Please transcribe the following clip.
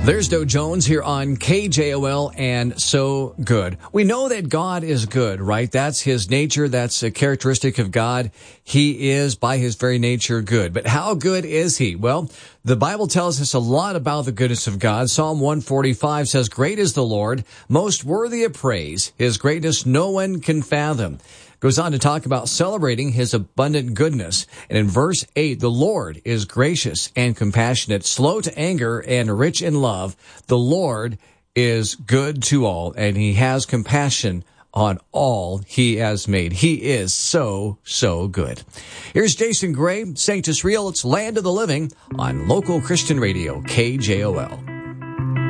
There's Doe Jones here on KJOL and So Good. We know that God is good, right? That's his nature. That's a characteristic of God. He is, by his very nature, good. But how good is he? Well, the Bible tells us a lot about the goodness of God. Psalm 145 says, "Great is the Lord, most worthy of praise. His greatness no one can fathom." Goes on to talk about celebrating his abundant goodness. And in verse 8, the Lord is gracious and compassionate, slow to anger and rich in love. The Lord is good to all, and he has compassion on all he has made. He is so, so good. Here's Jason Gray, Sanctus Real. It's Land of the Living on Local Christian Radio, KJOL.